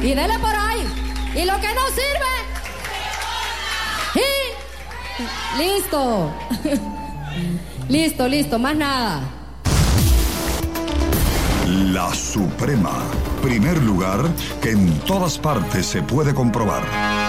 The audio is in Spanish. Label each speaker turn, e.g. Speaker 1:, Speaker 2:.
Speaker 1: Y dele por ahí. Y lo que no sirve. Y... listo. Listo, más nada.
Speaker 2: La Suprema. Primer lugar que en todas partes se puede comprobar.